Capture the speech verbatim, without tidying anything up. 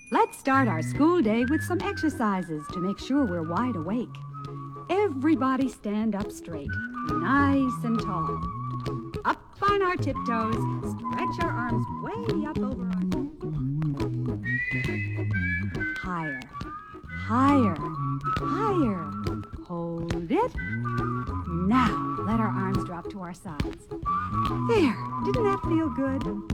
Let's start our school day with some exercises to make sure we're wide awake. Everybody stand up straight, nice and tall. Up on our tiptoes, stretch our arms way up over our heads. Higher, higher, higher. Hold it. Now, let our arms drop to our sides. There, didn't that feel good?